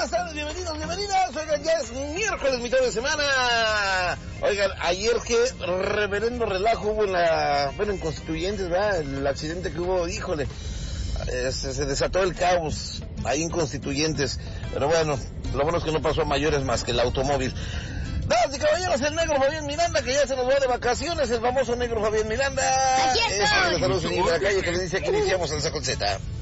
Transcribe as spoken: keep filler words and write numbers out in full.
buenas tardes, bienvenidos, bienvenidas. Oigan, ya es miércoles, mitad de semana. Oigan, ayer qué reverendo relajo hubo en la, bueno, en Constituyentes, ¿verdad? El accidente que hubo, híjole, eh, se, se desató el caos ahí en Constituyentes. Pero bueno, lo bueno es que no pasó a mayores más que el automóvil. Damas y caballeros, el negro Fabián Miranda, que ya se nos va de vacaciones, el famoso negro Fabián Miranda. Aquí estoy. Saludos en la calle que le dice que iniciamos en esa conceta.